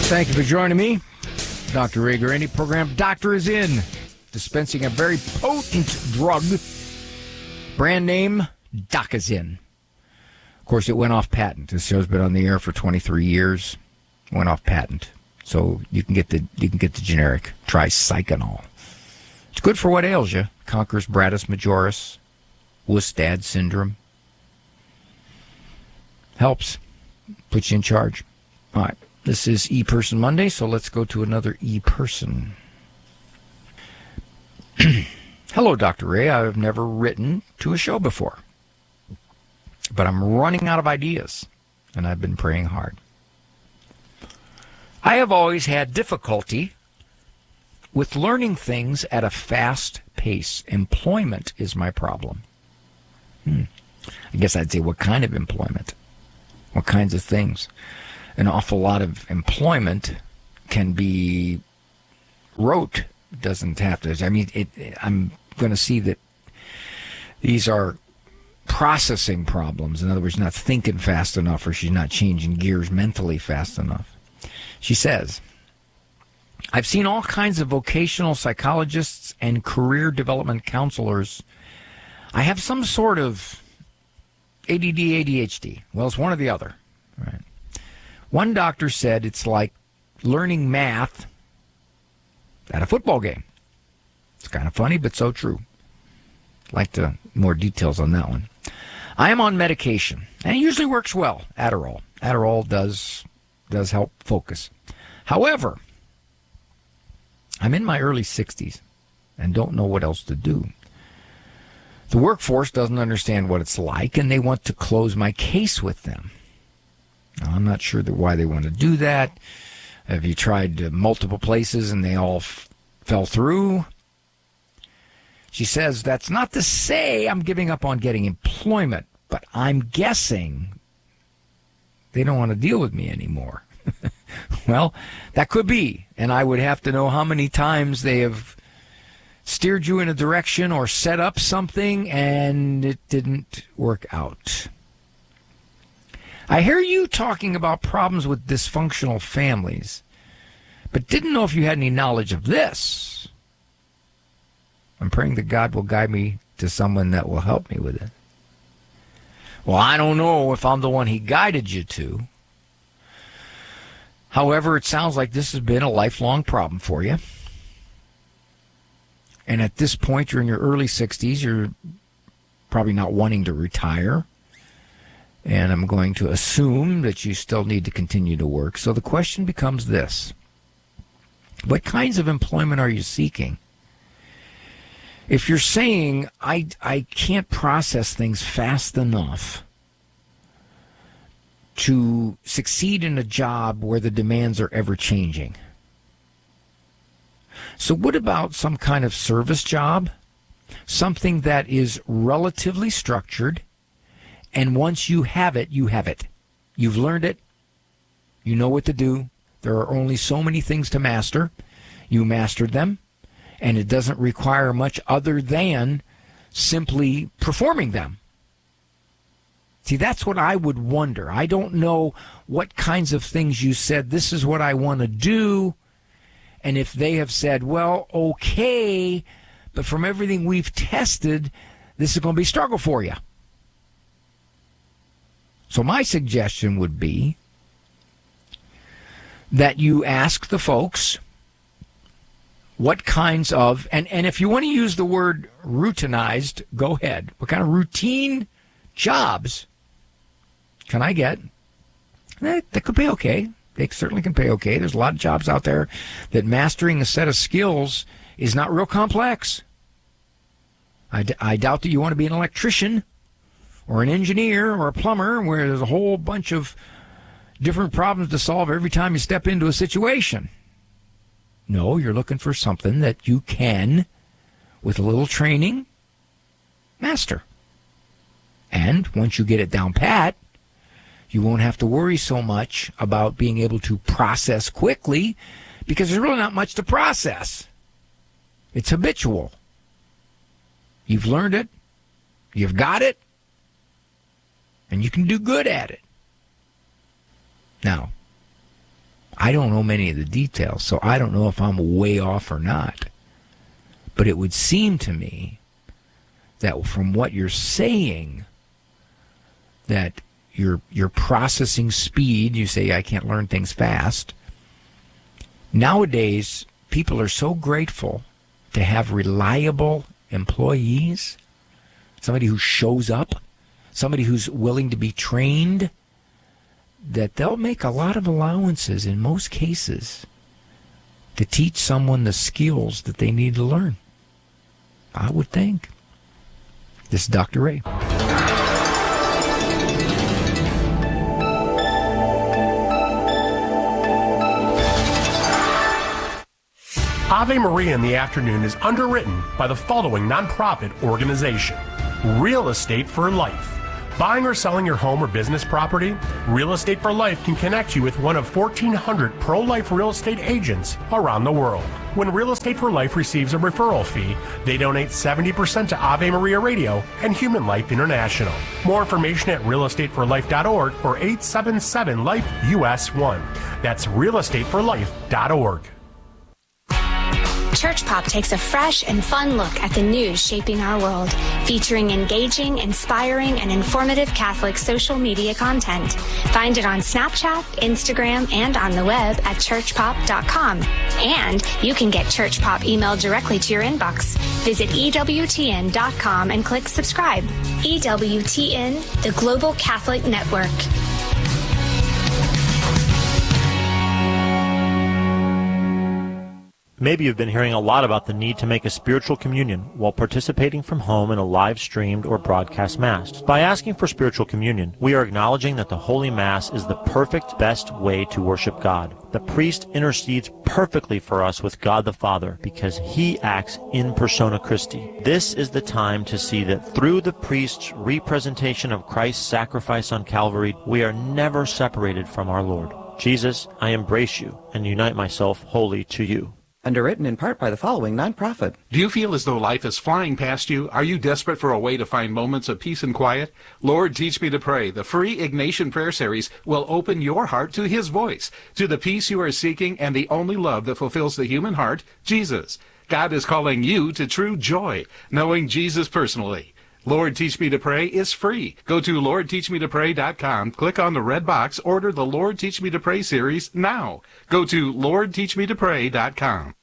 Thank you for joining me. Dr. Ray Guarini, program Doctor is in, dispensing a very potent drug, brand name Dachazin. Of course, it went off patent. This show's been on the air for 23 years. Went off patent, so you can get the generic tricyclinol. It's good for what ails you. Conquers Bratus majoris, Wustad syndrome. Helps. Puts you in charge. All right. This is E-Person Monday, so let's go to another E-Person. Hello, Dr. Ray. I've never written to a show before, but I'm running out of ideas, and I've been praying hard. I have always had difficulty with learning things at a fast pace. Employment is my problem. I guess I'd say what kind of employment? What kinds of things? An awful lot of employment can be rote. Doesn't have to. I mean, I'm going to see that these are processing problems. In other words, not thinking fast enough, or she's not changing gears mentally fast enough. She says, I've seen all kinds of vocational psychologists and career development counselors. I have some sort of ADD, ADHD. Well, it's one or the other. Right. One doctor said it's like learning math at a football game. It's kind of funny, but so true. Like to more details on that one. I am on medication, and it usually works well. Adderall. Adderall does help focus. However, I'm in my early 60s and don't know what else to do. The workforce doesn't understand what it's like, and they want to close my case with them. Now, I'm not sure why they want to do that. Have you tried multiple places and they all fell through? She says, that's not to say I'm giving up on getting employment, but I'm guessing they don't want to deal with me anymore. Well, that could be, and I would have to know how many times they have steered you in a direction or set up something and it didn't work out. I hear you talking about problems with dysfunctional families, but didn't know if you had any knowledge of this. I'm praying that God will guide me to someone that will help me with it. Well, I don't know if I'm the one he guided you to. However, it sounds like this has been a lifelong problem for you. And at this point, you're in your early 60s. You're probably not wanting to retire. And I'm going to assume that you still need to continue to work. So the question becomes this. What kinds of employment are you seeking? If you're saying, I can't process things fast enough to succeed in a job where the demands are ever-changing. So what about some kind of service job? Something that is relatively structured, and once you have it, you have it. You've learned it. You know what to do. There are only so many things to master. You mastered them, and it doesn't require much other than simply performing them. See, that's what I would wonder. I don't know what kinds of things you said, this is what I want to do, and if they have said, well, okay, but from everything we've tested, this is going to be a struggle for you. So my suggestion would be that you ask the folks what kinds of, and if you want to use the word routinized, go ahead. What kind of routine jobs can I get? That could pay okay. They certainly can pay okay. There's a lot of jobs out there that mastering a set of skills is not real complex. I doubt that you want to be an electrician or an engineer or a plumber where there's a whole bunch of different problems to solve every time you step into a situation. No, you're looking for something that you can, with a little training, master. And once you get it down pat, you won't have to worry so much about being able to process quickly because there's really not much to process. It's habitual. You've learned it, you've got it, and you can do good at it. Now, I don't know many of the details, so I don't know if I'm way off or not. But it would seem to me that from what you're saying, that your processing speed, you say I can't learn things fast. Nowadays, people are so grateful to have reliable employees, somebody who shows up, somebody who's willing to be trained, that they'll make a lot of allowances in most cases to teach someone the skills that they need to learn. I would think. This is Dr. Ray. Ave Maria in the Afternoon is underwritten by the following nonprofit organization: Real Estate for Life. Buying or selling your home or business property? Real Estate for Life can connect you with one of 1,400 pro-life real estate agents around the world. When Real Estate for Life receives a referral fee, they donate 70% to Ave Maria Radio and Human Life International. More information at realestateforlife.org or 877-LIFE-US1. That's realestateforlife.org. Church Pop takes a fresh and fun look at the news shaping our world, featuring engaging, inspiring, and informative Catholic social media content. Find it on Snapchat, Instagram, and on the web at churchpop.com. And you can get Church Pop emailed directly to your inbox. Visit EWTN.com and click subscribe. EWTN, the Global Catholic Network. Maybe you've been hearing a lot about the need to make a spiritual communion while participating from home in a live-streamed or broadcast Mass. By asking for spiritual communion, we are acknowledging that the Holy Mass is the perfect, best way to worship God. The priest intercedes perfectly for us with God the Father because he acts in persona Christi. This is the time to see that through the priest's representation of Christ's sacrifice on Calvary, we are never separated from our Lord. Jesus, I embrace you and unite myself wholly to you. Underwritten in part by the following nonprofit. Do you feel as though life is flying past you? Are you desperate for a way to find moments of peace and quiet? Lord, Teach Me to Pray, the free Ignatian Prayer Series, will open your heart to His voice, to the peace you are seeking and the only love that fulfills the human heart, Jesus. God is calling you to true joy, knowing Jesus personally. Lord, Teach Me to Pray is free. Go to LordTeachMeToPray.com, click on the red box, order the Lord, Teach Me to Pray series now. Go to LordTeachMeToPray.com.